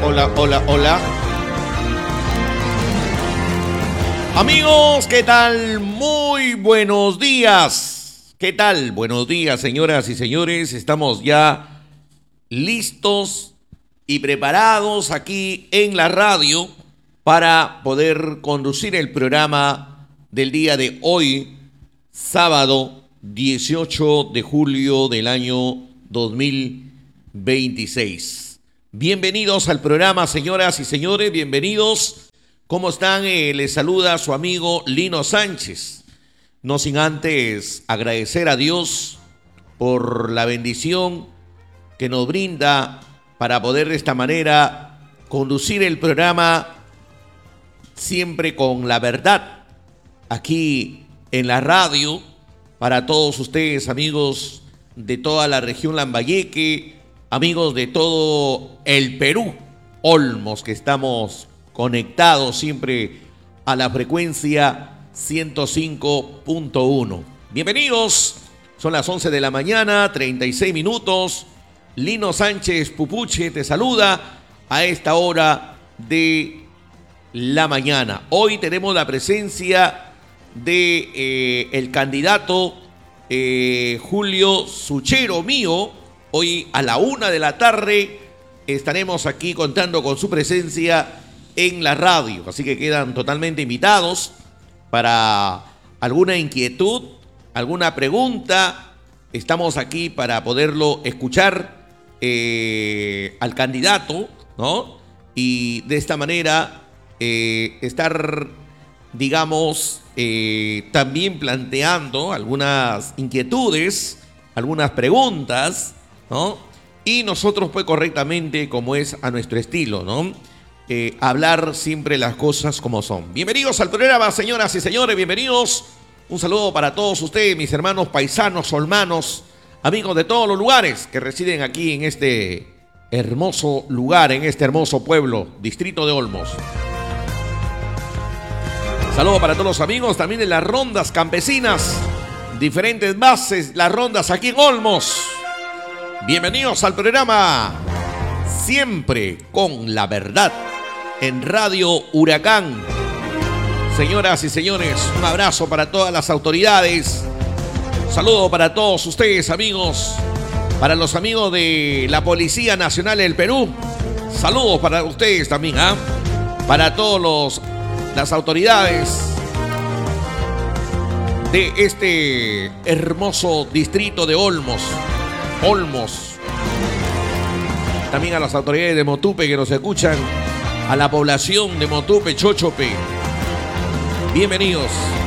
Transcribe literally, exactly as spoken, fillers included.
hola, hola, hola. Amigos, ¿qué tal? Muy buenos días. ¿Qué tal? Buenos días, señoras y señores. Estamos ya listos y preparados aquí en la radio para poder conducir el programa del día de hoy, sábado dieciocho de julio del año dos mil veintiséis. Bienvenidos al programa, señoras y señores, bienvenidos. ¿Cómo están? Eh, les saluda su amigo Lino Sánchez. No sin antes agradecer a Dios por la bendición que nos brinda para poder de esta manera conducir el programa siempre con la verdad aquí en la radio para todos ustedes, amigos de toda la región Lambayeque, amigos de todo el Perú, Olmos, que estamos conectados siempre a la frecuencia ciento cinco punto uno. Bienvenidos, son las once de la mañana, treinta y seis minutos. Lino Sánchez Pupuche te saluda a esta hora de la mañana. Hoy tenemos la presencia de eh, el candidato eh, Julio Suchero Mío. Hoy a la una de la tarde estaremos aquí contando con su presencia en la radio, así que quedan totalmente invitados para alguna inquietud, alguna pregunta. Estamos aquí para poderlo escuchar eh, al candidato, ¿no? Y de esta manera eh, estar, digamos, eh, también planteando algunas inquietudes, algunas preguntas, ¿no? Y nosotros, pues, correctamente, como es a nuestro estilo, ¿no? Eh, hablar siempre las cosas como son. Bienvenidos al programa, señoras y señores, bienvenidos. Un saludo para todos ustedes, mis hermanos paisanos, olmanos, amigos de todos los lugares que residen aquí en este hermoso lugar, en este hermoso pueblo, distrito de Olmos. Saludo para todos los amigos también de las rondas campesinas, diferentes bases, las rondas aquí en Olmos. Bienvenidos al programa Siempre con la Verdad en Radio Huracán. Señoras y señores, un abrazo para todas las autoridades. Saludo para todos ustedes, amigos, para los amigos de la Policía Nacional del Perú. Saludos para ustedes también, ¿ah? ¿eh? Para todos los las autoridades de este hermoso distrito de Olmos. Olmos. También a las autoridades de Motupe que nos escuchan, a la población de Motupe, Chochope. Bienvenidos.